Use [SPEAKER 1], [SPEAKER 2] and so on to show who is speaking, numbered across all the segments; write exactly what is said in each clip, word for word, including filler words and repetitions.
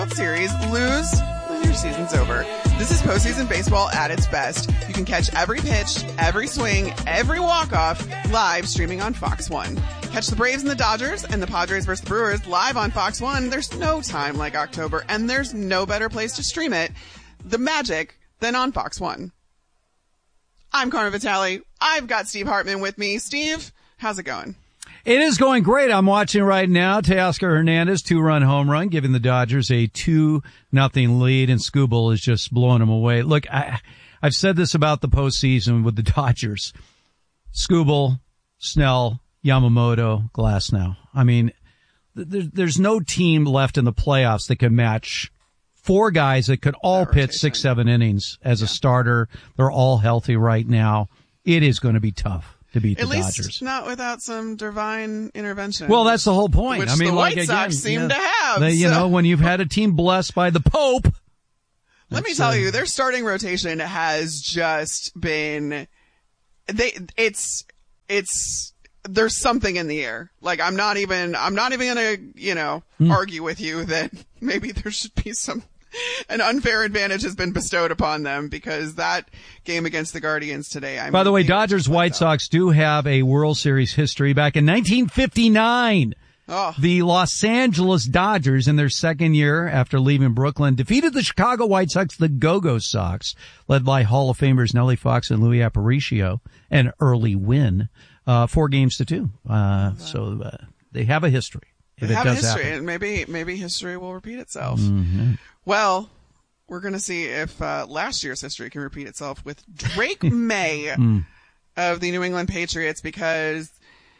[SPEAKER 1] Series, lose, then your season's over. This is postseason baseball at its best. You can catch every pitch, every swing, every walk-off live streaming on Fox one. Catch the Braves and the Dodgers and the Padres versus the Brewers live on Fox one. There's no time like October, and there's no better place to stream it, the magic, than on Fox one. I'm Carmen Vitale. I've got Steve Hartman with me. Steve, how's it going?
[SPEAKER 2] It is going great. I'm watching right now. Teoscar Hernandez, two-run home run, giving the Dodgers a two nothing lead, and Skubal is just blowing them away. Look, I, I've said this about the postseason with the Dodgers. Skubal, Snell, Yamamoto, Glasnow. I mean, there, there's no team left in the playoffs that can match four guys that could all pitch six, seven innings as yeah. a starter. They're all healthy right now. It is going to be tough to beat the
[SPEAKER 1] At least
[SPEAKER 2] Dodgers.
[SPEAKER 1] Not without some divine intervention.
[SPEAKER 2] Well, that's the whole point.
[SPEAKER 1] Which
[SPEAKER 2] I mean,
[SPEAKER 1] the
[SPEAKER 2] like
[SPEAKER 1] White
[SPEAKER 2] again,
[SPEAKER 1] Sox seem
[SPEAKER 2] yeah,
[SPEAKER 1] to have.
[SPEAKER 2] They, you
[SPEAKER 1] so.
[SPEAKER 2] know, when you've had a team blessed by the Pope.
[SPEAKER 1] Let me tell uh, you, their starting rotation has just been, they, it's, it's, there's something in the air. Like, I'm not even, I'm not even gonna, you know, mm. argue with you that maybe there should be some, an unfair advantage has been bestowed upon them, because that game against the Guardians today. I
[SPEAKER 2] By
[SPEAKER 1] mean,
[SPEAKER 2] the way, Dodgers White Sox do have a World Series history. Back in nineteen fifty-nine, oh. the Los Angeles Dodgers, in their second year after leaving Brooklyn, defeated the Chicago White Sox, the Go-Go Sox, led by Hall of Famers Nellie Fox and Louis Aparicio, an early win, uh, four games to two. Uh, so uh, they have a history.
[SPEAKER 1] They
[SPEAKER 2] if it
[SPEAKER 1] have
[SPEAKER 2] does
[SPEAKER 1] a history,
[SPEAKER 2] happen.
[SPEAKER 1] and maybe maybe history will repeat itself.
[SPEAKER 2] Mm-hmm.
[SPEAKER 1] Well, we're going to see if uh, last year's history can repeat itself with Drake May
[SPEAKER 2] mm.
[SPEAKER 1] of the New England Patriots, because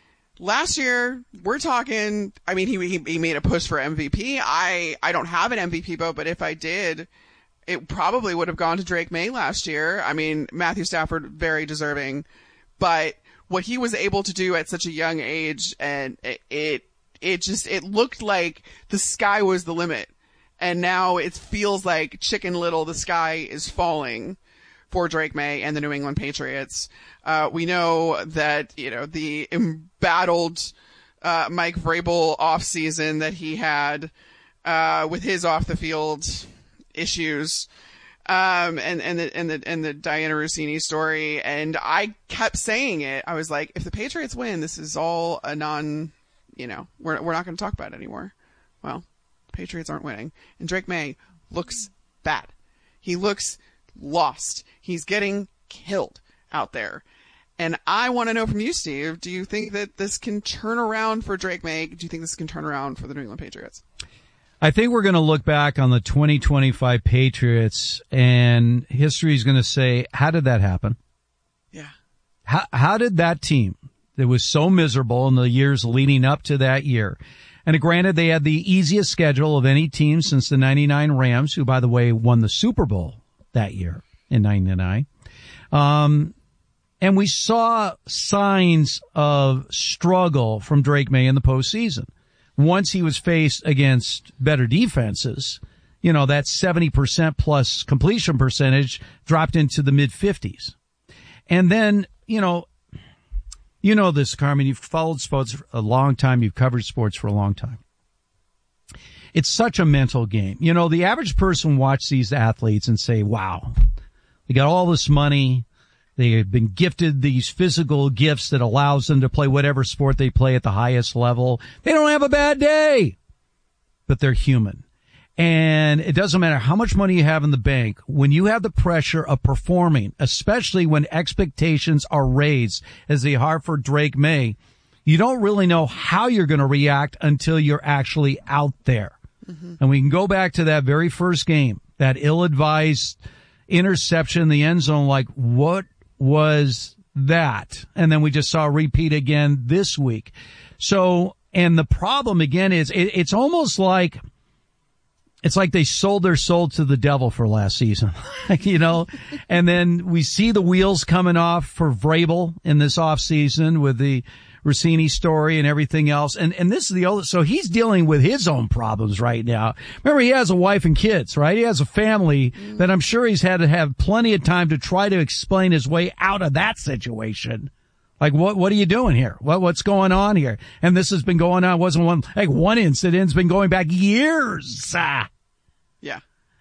[SPEAKER 1] last year, we're talking, I mean, he, he he made a push for M V P. I, I don't have an M V P vote, but if I did, it probably would have gone to Drake May last year. I mean, Matthew Stafford, very deserving, but what he was able to do at such a young age, and it, it It just, it looked like the sky was the limit. And now it feels like Chicken Little, the sky is falling for Drake May and the New England Patriots. Uh, we know that, you know, the embattled, uh, Mike Vrabel offseason that he had, uh, with his off the field issues, um, and, and the, and the, and the Diana Rossini story. And I kept saying it. I was like, if the Patriots win, this is all a non, you know, we're we're not going to talk about it anymore. Well, Patriots aren't winning. And Drake May looks bad. He looks lost. He's getting killed out there. And I want to know from you, Steve, do you think that this can turn around for Drake May? Do you think this can turn around for the New England Patriots?
[SPEAKER 2] I think we're going to look back on the twenty twenty-five Patriots, and history is going to say, how did that happen?
[SPEAKER 1] Yeah.
[SPEAKER 2] How, how did that team that was so miserable in the years leading up to that year, and granted, they had the easiest schedule of any team since the ninety-nine Rams, who, by the way, won the Super Bowl that year in ninety-nine. Um, and we saw signs of struggle from Drake May in the postseason. Once he was faced against better defenses, you know, that seventy percent plus completion percentage dropped into the mid fifties. And then, you know, you know this, Carmen, you've followed sports for a long time. You've covered sports for a long time. It's such a mental game. You know, the average person watches these athletes and say, wow, they got all this money. They have been gifted these physical gifts that allows them to play whatever sport they play at the highest level. They don't have a bad day, but they're human. And it doesn't matter how much money you have in the bank. When you have the pressure of performing, especially when expectations are raised, as they are for Drake May, you don't really know how you're going to react until you're actually out there. Mm-hmm. And we can go back to that very first game, that ill-advised interception in the end zone. Like, what was that? And then we just saw a repeat again this week. So, and the problem again is it, it's almost like, it's like they sold their soul to the devil for last season, you know, and then we see the wheels coming off for Vrabel in this offseason with the Rossini story and everything else. And, and this is the old, so he's dealing with his own problems right now. Remember, he has a wife and kids, right? He has a family that I'm sure he's had to have plenty of time to try to explain his way out of that situation. Like, what, what are you doing here? What, what's going on here? And this has been going on. It wasn't one, like one incident. It's been going back years. Ah.
[SPEAKER 1] Yeah.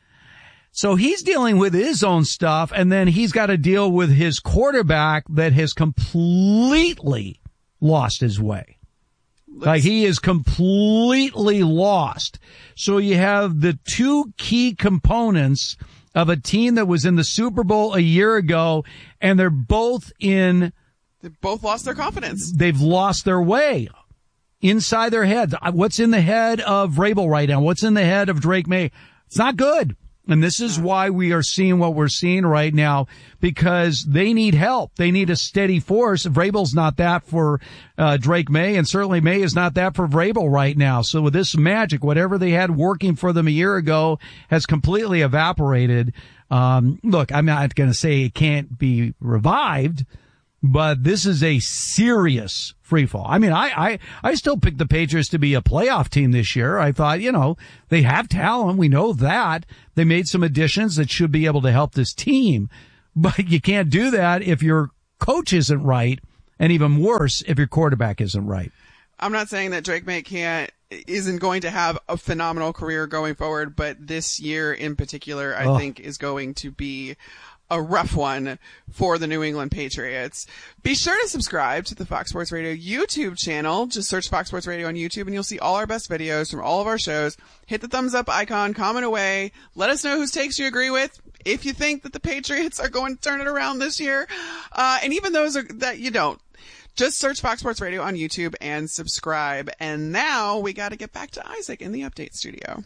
[SPEAKER 2] So he's dealing with his own stuff, and then he's got to deal with his quarterback that has completely lost his way. Let's... Like he is completely lost. So you have the two key components of a team that was in the Super Bowl a year ago, and they're both in...
[SPEAKER 1] They've both lost their confidence.
[SPEAKER 2] They've lost their way inside their head. What's in the head of Vrabel right now? What's in the head of Drake May? It's not good. And this is why we are seeing what we're seeing right now, because they need help. They need a steady force. Vrabel's not that for uh, Drake May, and certainly May is not that for Vrabel right now. So with this magic, whatever they had working for them a year ago has completely evaporated. Um, look, I'm not going to say it can't be revived, but this is a serious free fall. I mean, I, I, I still pick the Patriots to be a playoff team this year. I thought, you know, they have talent. We know that. They made some additions that should be able to help this team, but you can't do that if your coach isn't right, and even worse, if your quarterback isn't right.
[SPEAKER 1] I'm not saying that Drake May can't, isn't going to have a phenomenal career going forward, but this year in particular, I oh. think is going to be a rough one for the New England Patriots. Be sure to subscribe to the Fox Sports Radio YouTube channel. Just search Fox Sports Radio on YouTube and you'll see all our best videos from all of our shows. Hit the thumbs up icon, comment away. Let us know whose takes you agree with. If you think that the Patriots are going to turn it around this year, uh, and even those are, that you don't. Just search Fox Sports Radio on YouTube and subscribe. And now we got to get back to Isaac in the update studio.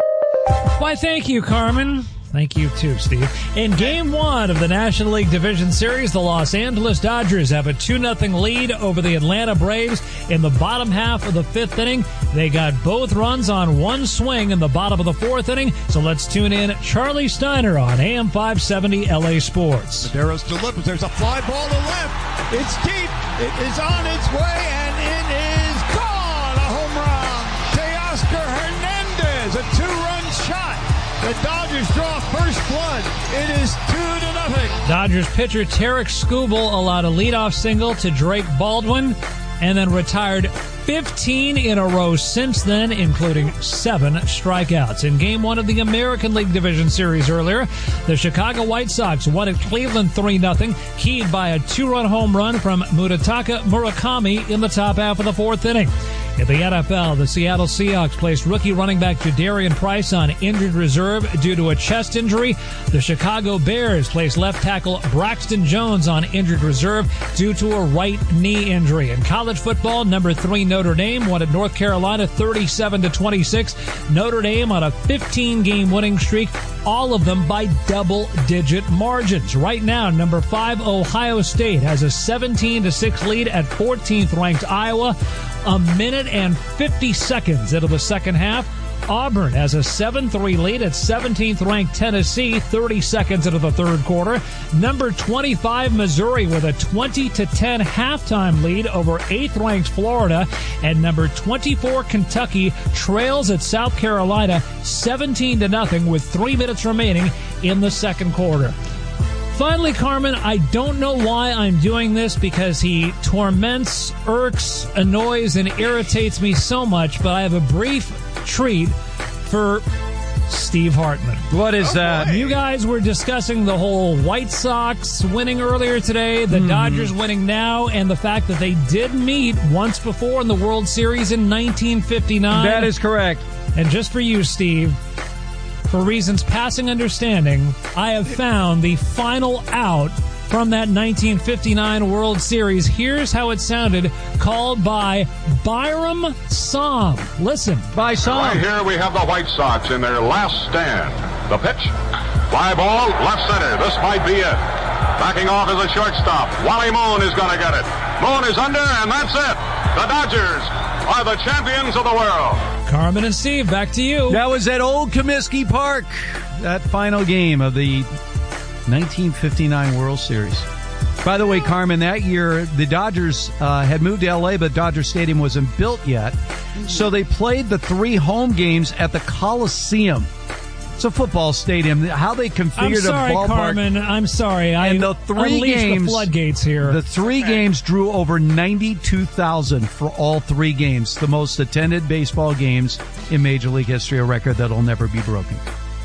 [SPEAKER 3] Why, thank you, Carmen. Thank you, too, Steve. In Game one of the National League Division Series, the Los Angeles Dodgers have a two nothing lead over the Atlanta Braves in the bottom half of the fifth inning. They got both runs on one swing in the bottom of the fourth inning. So let's tune in Charlie Steiner on A M five seventy L A Sports.
[SPEAKER 4] Medeiros delivers. There's a fly ball to left. It's deep. It is on its way, and it is gone. A home run. Teoscar Hernandez, a two-run shot. The Dodgers draw first blood. It is two to nothing.
[SPEAKER 3] Dodgers pitcher Tarek Skubal allowed a leadoff single to Drake Baldwin and then retired fifteen in a row since then, including seven strikeouts. In Game one of the American League Division Series earlier, the Chicago White Sox won at Cleveland three nothing, keyed by a two-run home run from Murataka Murakami in the top half of the fourth inning. In the N F L, the Seattle Seahawks placed rookie running back Jadarian Price on injured reserve due to a chest injury. The Chicago Bears placed left tackle Braxton Jones on injured reserve due to a right knee injury. In college football, number three Notre Dame won at North Carolina thirty-seven to twenty-six. Notre Dame on a fifteen game winning streak, all of them by double-digit margins. Right now, number five Ohio State has a seventeen to six lead at fourteenth ranked Iowa. A minute and fifty seconds into the second half, Auburn has a seven three lead at seventeenth ranked Tennessee, thirty seconds into the third quarter. Number twenty-five Missouri with a twenty to ten halftime lead over eighth ranked Florida, and number twenty-four Kentucky trails at South Carolina seventeen to nothing with three minutes remaining in the second quarter. Finally, Carmen, I don't know why I'm doing this because he torments, irks, annoys, and irritates me so much, but I have a brief treat for Steve Hartman.
[SPEAKER 2] What is oh, that?
[SPEAKER 3] Boy. You guys were discussing the whole White Sox winning earlier today, the mm. Dodgers winning now, and the fact that they did meet once before in the World Series in nineteen fifty-nine.
[SPEAKER 2] That is correct.
[SPEAKER 3] And just for you, Steve, for reasons passing understanding, I have found the final out from that nineteen fifty-nine World Series. Here's how it sounded, called by Byram Som. Listen.
[SPEAKER 2] By Som.
[SPEAKER 5] Right here we have the White Sox in their last stand. The pitch. Fly ball, left center. This might be it. Backing off as a shortstop. Wally Moon is going to get it. Moon is under, and that's it. The Dodgers are the champions of the world.
[SPEAKER 3] Carmen and Steve, back to you.
[SPEAKER 2] That was at Old Comiskey Park, that final game of the nineteen fifty-nine World Series. By the way, Carmen, that year the Dodgers uh, had moved to L A, but Dodger Stadium wasn't built yet. Mm-hmm. So they played the three home games at the Coliseum. It's a football stadium. How they configured
[SPEAKER 3] I'm sorry,
[SPEAKER 2] a ballpark.
[SPEAKER 3] Carmen. I'm sorry. I
[SPEAKER 2] and the three games,
[SPEAKER 3] the floodgates here.
[SPEAKER 2] The three games drew over ninety-two thousand for all three games. The most attended baseball games in Major League history, a record that'll never be broken.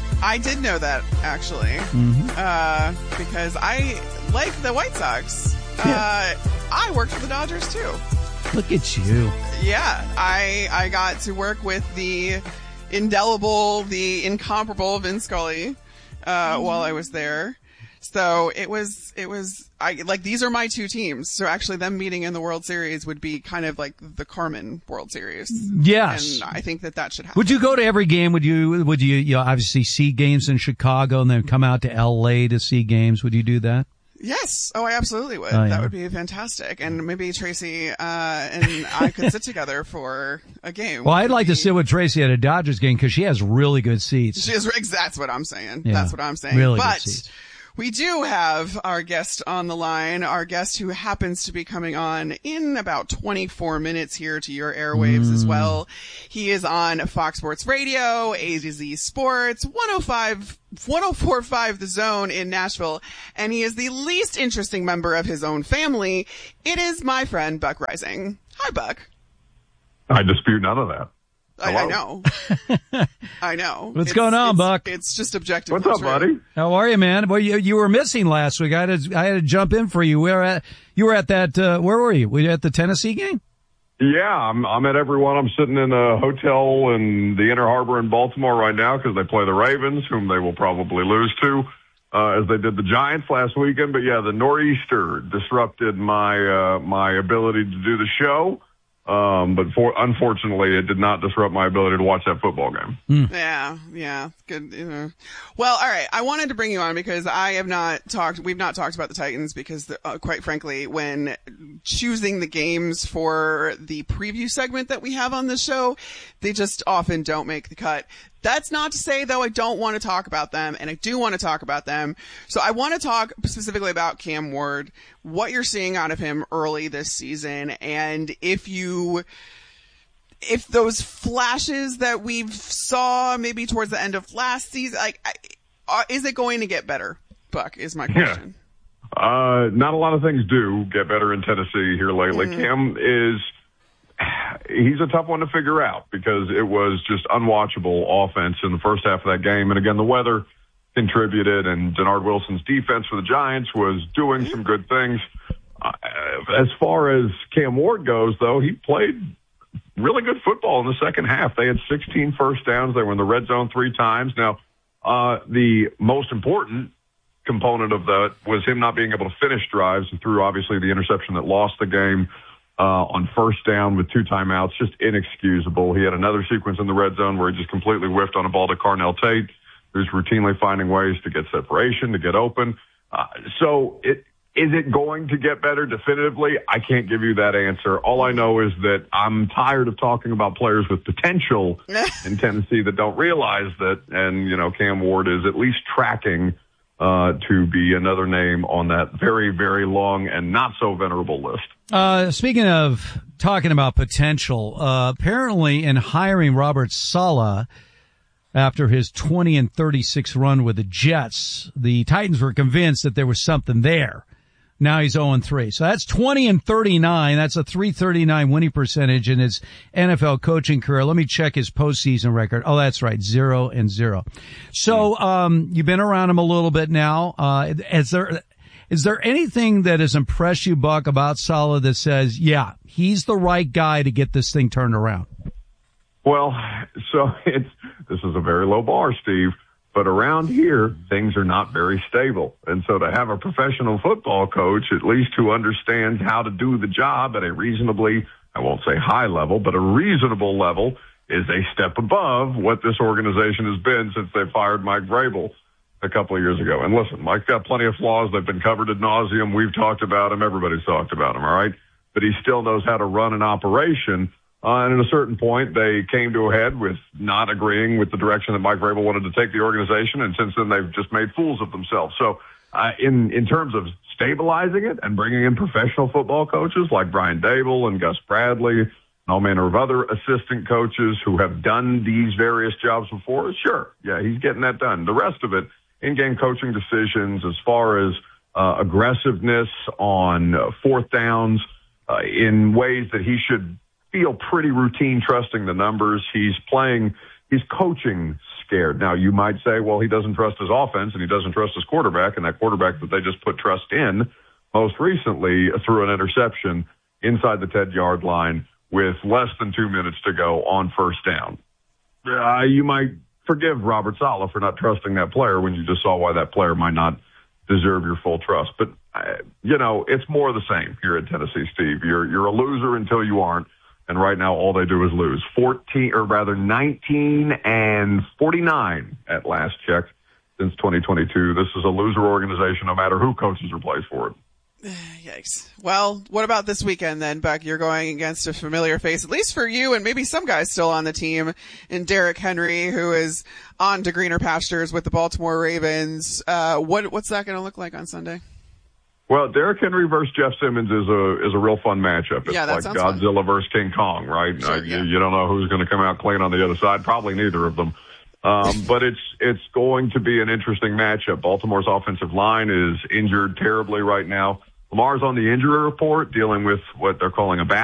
[SPEAKER 1] I did know that, actually,
[SPEAKER 2] Mm-hmm.
[SPEAKER 1] uh, because I, like the White Sox,
[SPEAKER 2] Yeah.
[SPEAKER 1] uh, I worked for the Dodgers, too.
[SPEAKER 2] Look at you.
[SPEAKER 1] Yeah, I I got to work with the indelible, the incomparable Vin Scully uh, while I was there. So it was, it was, I like, these are my two teams. So actually them meeting in the World Series would be kind of like the Carmen World Series.
[SPEAKER 2] Yes.
[SPEAKER 1] And I think that that should happen.
[SPEAKER 2] Would you go to every game? Would you, would you, you know, obviously see games in Chicago and then come out to L A to see games? Would you do that?
[SPEAKER 1] Yes. Oh, I absolutely would.
[SPEAKER 2] Oh, yeah.
[SPEAKER 1] That would be fantastic. And maybe Tracy, uh, and I could sit together for a game.
[SPEAKER 2] Well, I'd
[SPEAKER 1] Would
[SPEAKER 2] like
[SPEAKER 1] be-
[SPEAKER 2] to sit with Tracy at a Dodgers game because she has really good seats.
[SPEAKER 1] She is, that's what I'm saying.
[SPEAKER 2] Yeah.
[SPEAKER 1] That's what I'm saying.
[SPEAKER 2] Really good
[SPEAKER 1] but
[SPEAKER 2] seats.
[SPEAKER 1] we do have our guest on the line, our guest who happens to be coming on in about twenty-four minutes here to your airwaves
[SPEAKER 2] Mm.
[SPEAKER 1] as well. He is on Fox Sports Radio, A to Z Sports, one oh five, one oh four point five The Zone in Nashville, and he is the least interesting member of his own family. It is my friend Buck Rising. Hi, Buck.
[SPEAKER 5] I dispute none of that.
[SPEAKER 1] I, I
[SPEAKER 5] Hello.
[SPEAKER 1] know. I know.
[SPEAKER 2] What's
[SPEAKER 1] It's-
[SPEAKER 2] going on,
[SPEAKER 1] it's-
[SPEAKER 2] Buck?
[SPEAKER 1] It's just objective.
[SPEAKER 5] What's up, buddy?
[SPEAKER 2] How are you, man? Well, you, you were missing last week. I had to, I had to jump in for you. We were at, you were at that, uh, where were you? Were you at the Tennessee game?
[SPEAKER 5] Yeah, I'm, I'm at everyone. I'm sitting in a hotel in the Inner Harbor in Baltimore right now because they play the Ravens, whom they will probably lose to, uh, as they did the Giants last weekend. But yeah, the nor'easter disrupted my, uh, my ability to do the show. Um, but for, unfortunately, it did not disrupt my ability to watch that football game.
[SPEAKER 1] Yeah, yeah, good. You know. Well, all right. I wanted to bring you on because I have not talked. We've not talked about the Titans because, the, uh, quite frankly, when choosing the games for the preview segment that we have on this show, they just often don't make the cut. That's not to say, though, I don't want to talk about them, and I do want to talk about them. So I want to talk specifically about Cam Ward, what you're seeing out of him early this season, and if you, if those flashes that we've saw maybe towards the end of last season, like, I, uh, is it going to get better? Buck is my question.
[SPEAKER 5] Uh, not a lot of things do get better in Tennessee here lately.
[SPEAKER 1] Mm-hmm.
[SPEAKER 5] Cam is, he's a tough one to figure out because it was just unwatchable offense in the first half of that game. And again, the weather contributed, and Denard Wilson's defense for the Giants was doing some good things. Uh, as far as Cam Ward goes, though, he played really good football in the second half. They had sixteen first downs. They were in the red zone three times. Now, uh, the most important component of that was him not being able to finish drives. He threw, obviously, the interception that lost the game uh, on first down with two timeouts. Just inexcusable. He had another sequence in the red zone where he just completely whiffed on a ball to Carnell Tate, who's routinely finding ways to get separation, to get open. Uh, so it, is it going to get better definitively? I can't give you that answer. All I know is that I'm tired of talking about players with potential in Tennessee that don't realize that. And, you know, Cam Ward is at least tracking uh, to be another name on that very, very long and not so venerable list.
[SPEAKER 2] Uh, speaking of talking about potential, uh, apparently in hiring Robert Saleh after his twenty and thirty-six run with the Jets, the Titans were convinced that there was something there. Now he's oh and three. So that's twenty and thirty-nine. That's a three thirty-nine winning percentage in his N F L coaching career. Let me check his postseason record. Oh, that's right. Zero and zero. So, um, you've been around him a little bit now. Uh, is there, is there anything that has impressed you, Buck, about Saleh that says, yeah, he's the right guy to get this thing turned around?
[SPEAKER 5] Well, so it's, this is a very low bar, Steve. But around here, things are not very stable. And so to have a professional football coach, at least who understands how to do the job at a reasonably, I won't say high level, but a reasonable level, is a step above what this organization has been since they fired Mike Vrabel a couple of years ago. And listen, Mike's got plenty of flaws. They've been covered ad nauseum. We've talked about him. Everybody's talked about him, all right? But he still knows how to run an operation. Uh, and at a certain point, they came to a head with not agreeing with the direction that Mike Vrabel wanted to take the organization, and since then they've just made fools of themselves. So uh, in, in terms of stabilizing it and bringing in professional football coaches like Brian Dable and Gus Bradley and all manner of other assistant coaches who have done these various jobs before, sure, yeah, he's getting that done. The rest of it, in-game coaching decisions as far as uh, aggressiveness on uh, fourth downs uh, in ways that he should feel pretty routine, trusting the numbers. He's playing, he's coaching scared. Now, you might say, well, he doesn't trust his offense and he doesn't trust his quarterback, and that quarterback that they just put trust in most recently threw an interception inside the ten-yard line with less than two minutes to go on first down. Uh, you might forgive Robert Saleh for not trusting that player when you just saw why that player might not deserve your full trust. But, uh, you know, it's more of the same here at Tennessee, Steve. You're, you're a loser until you aren't. And right now, all they do is lose. fourteen, or rather nineteen and forty-nine at last check since twenty twenty-two. This is a loser organization no matter who coaches or plays for it.
[SPEAKER 1] Yikes. Well, what about this weekend then, Buck? You're going against a familiar face, at least for you and maybe some guys still on the team, in Derrick Henry, who is on to greener pastures with the Baltimore Ravens. Uh, what, what's that going to look like on Sunday?
[SPEAKER 5] Well, Derrick Henry versus Jeff Simmons is a is a real fun matchup. It's
[SPEAKER 1] yeah, that
[SPEAKER 5] like
[SPEAKER 1] sounds
[SPEAKER 5] Godzilla
[SPEAKER 1] fun.
[SPEAKER 5] versus King Kong, right?
[SPEAKER 1] Sure,
[SPEAKER 5] uh,
[SPEAKER 1] yeah.
[SPEAKER 5] you, you don't know who's going to come out clean on the other side. Probably neither of them. Um, but it's it's going to be an interesting matchup. Baltimore's offensive line is injured terribly right now. Lamar's on the injury report, dealing with what they're calling a back